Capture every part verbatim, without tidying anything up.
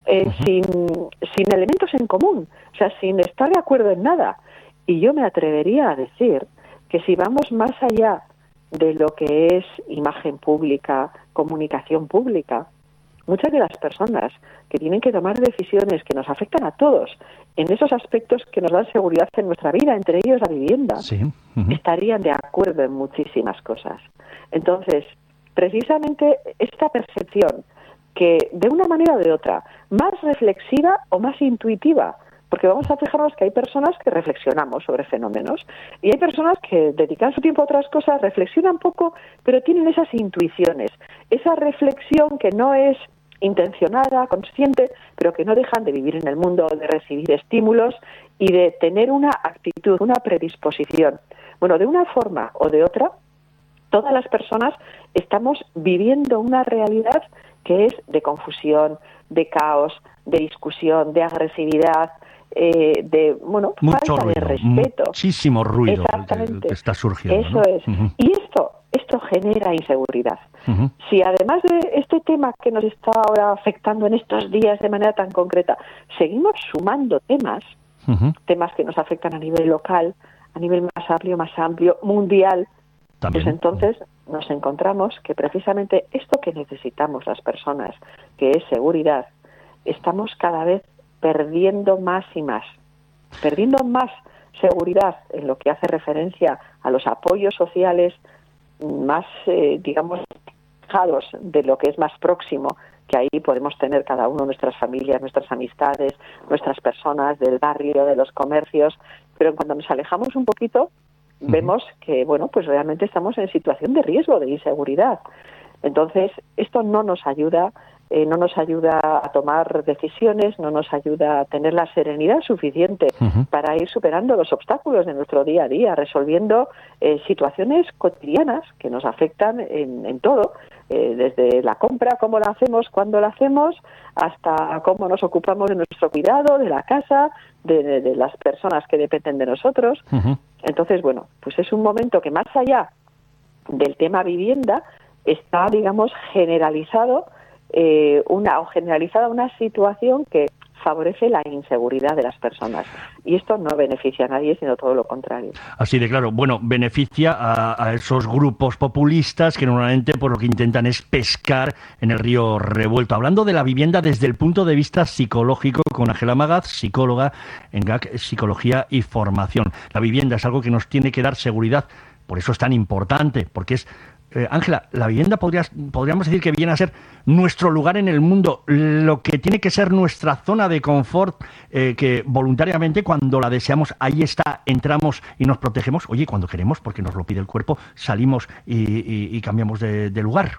eh, uh-huh. sin, sin elementos en común, o sea, sin estar de acuerdo en nada. Y yo me atrevería a decir que si vamos más allá de lo que es imagen pública, comunicación pública, muchas de las personas que tienen que tomar decisiones que nos afectan a todos en esos aspectos que nos dan seguridad en nuestra vida, entre ellos la vivienda, sí. uh-huh. estarían de acuerdo en muchísimas cosas. Entonces, precisamente esta percepción que de una manera o de otra, más reflexiva o más intuitiva, porque vamos a fijarnos que hay personas que reflexionamos sobre fenómenos y hay personas que dedican su tiempo a otras cosas, reflexionan poco, pero tienen esas intuiciones, esa reflexión que no es intencionada, consciente, pero que no dejan de vivir en el mundo, de recibir estímulos y de tener una actitud, una predisposición. Bueno, de una forma o de otra, todas las personas estamos viviendo una realidad que es de confusión, de caos, de discusión, de agresividad, eh, de bueno mucho falta ruido, de respeto. Muchísimo ruido Exactamente. que está surgiendo. Eso ¿no? es. Uh-huh. Y esto, esto genera inseguridad. Uh-huh. Si además de este tema que nos está ahora afectando en estos días de manera tan concreta, seguimos sumando temas, uh-huh. temas que nos afectan a nivel local, a nivel más amplio, más amplio, mundial, También. pues entonces nos encontramos que precisamente esto que necesitamos las personas, que es seguridad, estamos cada vez perdiendo más y más, perdiendo más seguridad en lo que hace referencia a los apoyos sociales más, eh, digamos, alejados de lo que es más próximo, que ahí podemos tener cada uno nuestras familias, nuestras amistades, nuestras personas del barrio, de los comercios, pero cuando nos alejamos un poquito, uh-huh. vemos que, bueno, pues realmente estamos en situación de riesgo, de inseguridad. Entonces, esto no nos ayuda, eh, no nos ayuda a tomar decisiones, no nos ayuda a tener la serenidad suficiente uh-huh. para ir superando los obstáculos de nuestro día a día, resolviendo eh, situaciones cotidianas que nos afectan en, en todo, eh, desde la compra, cómo la hacemos, cuándo la hacemos, hasta cómo nos ocupamos de nuestro cuidado, de la casa, de, de, de las personas que dependen de nosotros. Uh-huh. Entonces, bueno, pues es un momento que más allá del tema vivienda, está, digamos, generalizado eh, una o generalizada una situación que favorece la inseguridad de las personas. Y esto no beneficia a nadie, sino todo lo contrario. Así de claro. Bueno, beneficia a, a esos grupos populistas que normalmente por lo que intentan es pescar en el río revuelto. Hablando de la vivienda desde el punto de vista psicológico, con Ángela Magaz, psicóloga en G A C Psicología y Formación. La vivienda es algo que nos tiene que dar seguridad, por eso es tan importante, porque es Ángela, eh, la vivienda podría, podríamos decir que viene a ser nuestro lugar en el mundo, lo que tiene que ser nuestra zona de confort, eh, que voluntariamente cuando la deseamos, ahí está, entramos y nos protegemos. Oye, cuando queremos, porque nos lo pide el cuerpo, salimos y, y, y cambiamos de, de lugar.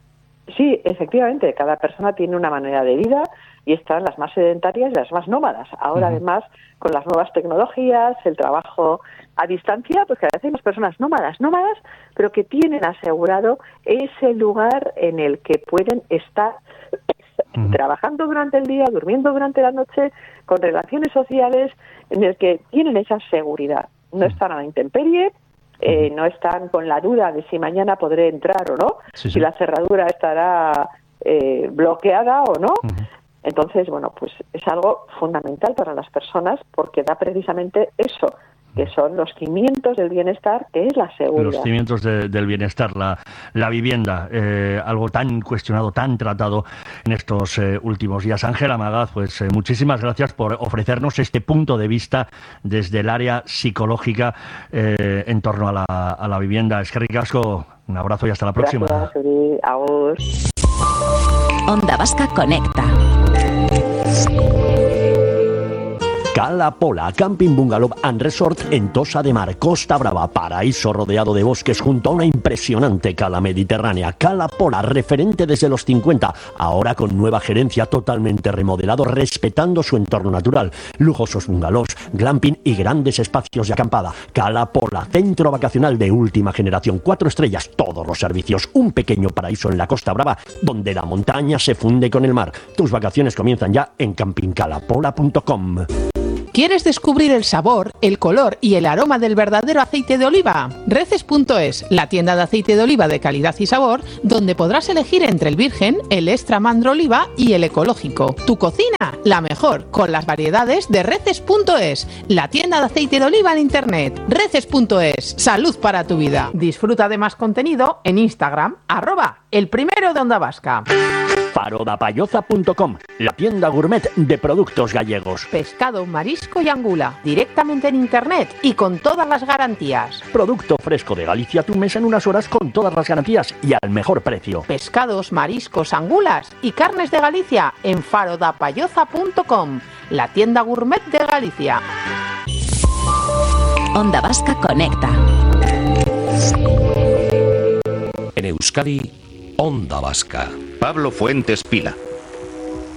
Sí, efectivamente, cada persona tiene una manera de vida y están las más sedentarias y las más nómadas. Ahora, uh-huh. además, con las nuevas tecnologías, el trabajo a distancia, pues cada vez hay más personas nómadas, nómadas, pero que tienen asegurado ese lugar en el que pueden estar uh-huh. trabajando durante el día, durmiendo durante la noche, con relaciones sociales, en el que tienen esa seguridad. No uh-huh. están a la intemperie, Eh, no están con la duda de si mañana podré entrar o no, sí, sí. si la cerradura estará eh, bloqueada o no. Uh-huh. Entonces, bueno, pues es algo fundamental para las personas porque da precisamente eso, que son los cimientos del bienestar, que es la seguridad. Los cimientos de, del bienestar, la, la vivienda, eh, algo tan cuestionado, tan tratado en estos eh, últimos días. Ángela Magaz, pues eh, muchísimas gracias por ofrecernos este punto de vista desde el área psicológica eh, en torno a la, a la vivienda. Eskerrik asko, un abrazo y hasta la próxima. Gracias, Uri. Agur. Onda Vasca Conecta. Cala Pola, Camping Bungalow and Resort en Tossa de Mar, Costa Brava, paraíso rodeado de bosques junto a una impresionante cala mediterránea. Cala Pola, referente desde los cincuenta, ahora con nueva gerencia, totalmente remodelado, respetando su entorno natural. Lujosos bungalows, glamping y grandes espacios de acampada. Cala Pola, centro vacacional de última generación, cuatro estrellas, todos los servicios. Un pequeño paraíso en la Costa Brava, donde la montaña se funde con el mar. Tus vacaciones comienzan ya en camping cala pola punto com. ¿Quieres descubrir el sabor, el color y el aroma del verdadero aceite de oliva? Reces punto es, la tienda de aceite de oliva de calidad y sabor, donde podrás elegir entre el virgen, el extra mandro oliva y el ecológico. Tu cocina, la mejor, con las variedades de Reces punto es, la tienda de aceite de oliva en internet. Reces punto es, salud para tu vida. Disfruta de más contenido en Instagram, arroba el primero de Onda Vasca. Farodapayoza punto com, la tienda gourmet de productos gallegos. Pescado, marisco y angula, directamente en internet y con todas las garantías. Producto fresco de Galicia a tu mesa en unas horas con todas las garantías y al mejor precio. Pescados, mariscos, angulas y carnes de Galicia en farodapayoza punto com, la tienda gourmet de Galicia. Onda Vasca conecta. En Euskadi, Onda Vasca. Pablo Fuentes Pila.